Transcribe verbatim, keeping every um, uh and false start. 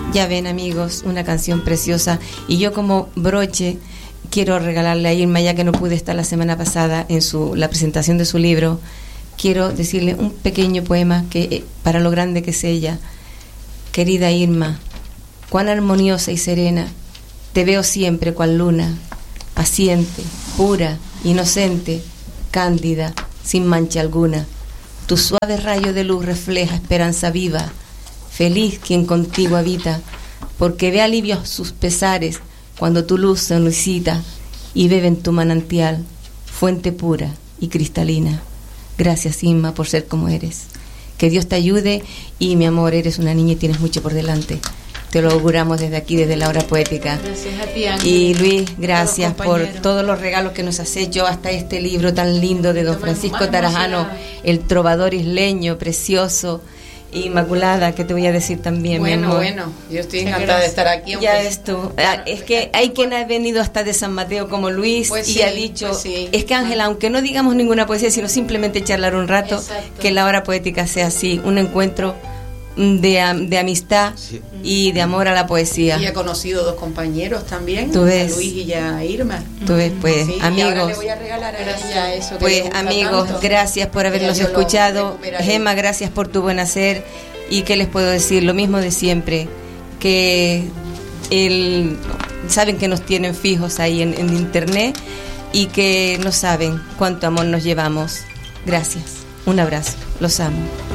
Ya ven, amigos, una canción preciosa. Y yo como broche quiero regalarle a Irma, ya que no pude estar la semana pasada en su la presentación de su libro, quiero decirle un pequeño poema que para lo grande que es ella. Querida Irma, cuán armoniosa y serena, te veo siempre cual luna, paciente, pura, inocente, cándida, sin mancha alguna. Tu suave rayo de luz refleja esperanza viva. Feliz quien contigo habita, porque ve alivio sus pesares cuando tu luz se solicita y bebe en tu manantial, fuente pura y cristalina. Gracias, Irma, por ser como eres. Que Dios te ayude y, mi amor, eres una niña y tienes mucho por delante. Te lo auguramos desde aquí, desde la hora poética. Gracias a ti, Ángel. Y Luis, gracias por todos los regalos que nos has hecho, hasta este libro tan lindo de don Francisco Tarajano, El trovador isleño, precioso. Inmaculada, que te voy a decir también, bueno, mi amor. Bueno, yo estoy encantada de estar aquí. Ya ves tú, ah, es que hay quien ha venido hasta de San Mateo como Luis, pues y sí, ha dicho, pues sí. Es que Ángela, aunque no digamos ninguna poesía, sino simplemente charlar un rato, exacto, que la hora poética sea así, un encuentro de, de amistad, sí, y de amor a la poesía. Y he conocido dos compañeros también, ¿tú ves? A Luis y a Irma. Tú ves, pues, sí, amigos. Y ahora le voy a regalar a ella eso que pues, amigos, tanto. Gracias por habernos escuchado. Gemma, gracias por tu buen hacer. Y qué les puedo decir, lo mismo de siempre, que el, saben que nos tienen fijos ahí en, en internet y que no saben cuánto amor nos llevamos. Gracias, un abrazo, los amo.